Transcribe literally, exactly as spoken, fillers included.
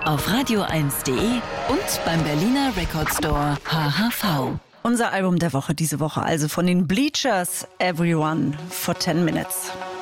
auf radio eins punkt de und beim Berliner Record Store H H V. Unser Album der Woche diese Woche also von den Bleachers, Everyone for ten minutes.